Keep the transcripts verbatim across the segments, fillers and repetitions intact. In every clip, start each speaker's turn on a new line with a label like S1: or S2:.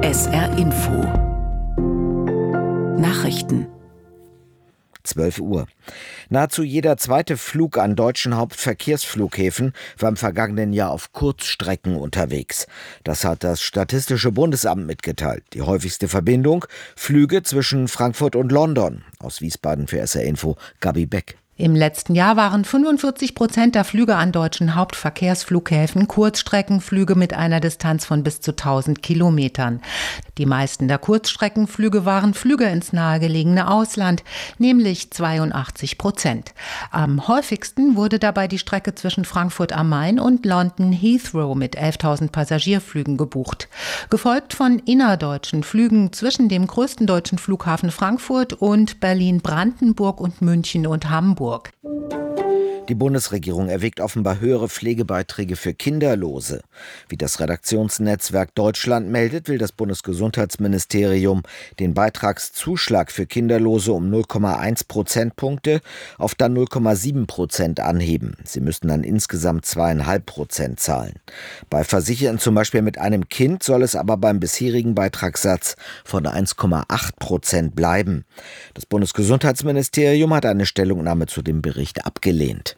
S1: S R Info Nachrichten
S2: zwölf Uhr. Nahezu jeder zweite Flug an deutschen Hauptverkehrsflughäfen war im vergangenen Jahr auf Kurzstrecken unterwegs. Das hat das Statistische Bundesamt mitgeteilt. Die häufigste Verbindung: Flüge zwischen Frankfurt und London. Aus Wiesbaden für S R Info Gabi Beck.
S3: Im letzten Jahr waren fünfundvierzig Prozent der Flüge an deutschen Hauptverkehrsflughäfen Kurzstreckenflüge mit einer Distanz von bis zu tausend Kilometern. Die meisten der Kurzstreckenflüge waren Flüge ins nahegelegene Ausland, nämlich zweiundachtzig Prozent. Am häufigsten wurde dabei die Strecke zwischen Frankfurt am Main und London Heathrow mit elftausend Passagierflügen gebucht. Gefolgt von innerdeutschen Flügen zwischen dem größten deutschen Flughafen Frankfurt und Berlin-Brandenburg und München und Hamburg.
S2: Die Bundesregierung erwägt offenbar höhere Pflegebeiträge für Kinderlose. Wie das Redaktionsnetzwerk Deutschland meldet, will das Bundesgesundheitsministerium den Beitragszuschlag für Kinderlose um null Komma eins Prozentpunkte auf dann null Komma sieben Prozent anheben. Sie müssten dann insgesamt zwei Komma fünf Prozent zahlen. Bei Versicherten zum Beispiel mit einem Kind soll es aber beim bisherigen Beitragssatz von eins Komma acht Prozent bleiben. Das Bundesgesundheitsministerium hat eine Stellungnahme zu dem Bericht abgelehnt.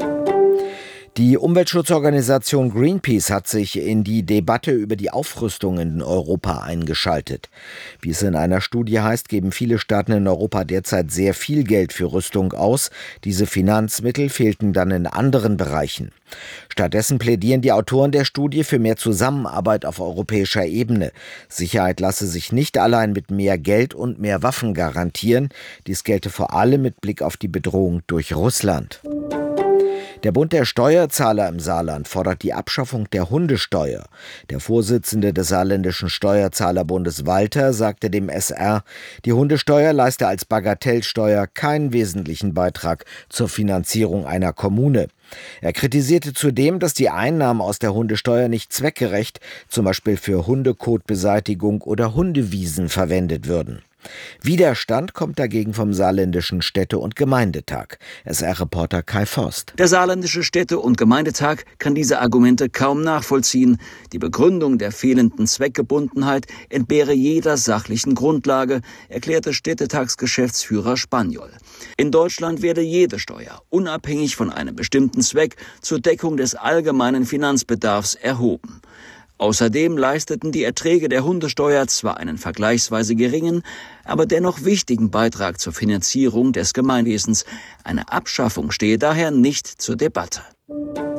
S2: Die Umweltschutzorganisation Greenpeace hat sich in die Debatte über die Aufrüstung in Europa eingeschaltet. Wie es in einer Studie heißt, geben viele Staaten in Europa derzeit sehr viel Geld für Rüstung aus. Diese Finanzmittel fehlten dann in anderen Bereichen. Stattdessen plädieren die Autoren der Studie für mehr Zusammenarbeit auf europäischer Ebene. Sicherheit lasse sich nicht allein mit mehr Geld und mehr Waffen garantieren. Dies gelte vor allem mit Blick auf die Bedrohung durch Russland. Der Bund der Steuerzahler im Saarland fordert die Abschaffung der Hundesteuer. Der Vorsitzende des saarländischen Steuerzahlerbundes Walter sagte dem S R, die Hundesteuer leiste als Bagatellsteuer keinen wesentlichen Beitrag zur Finanzierung einer Kommune. Er kritisierte zudem, dass die Einnahmen aus der Hundesteuer nicht zweckgerecht, zum Beispiel für Hundekotbeseitigung oder Hundewiesen, verwendet würden. Widerstand kommt dagegen vom Saarländischen Städte- und Gemeindetag. S R-Reporter Kai Forst.
S4: Der Saarländische Städte- und Gemeindetag kann diese Argumente kaum nachvollziehen. Die Begründung der fehlenden Zweckgebundenheit entbehre jeder sachlichen Grundlage, erklärte Städtetagsgeschäftsführer Spaniol. In Deutschland werde jede Steuer, unabhängig von einem bestimmten Zweck, zur Deckung des allgemeinen Finanzbedarfs erhoben. Außerdem leisteten die Erträge der Hundesteuer zwar einen vergleichsweise geringen, aber dennoch wichtigen Beitrag zur Finanzierung des Gemeinwesens. Eine Abschaffung stehe daher nicht zur Debatte.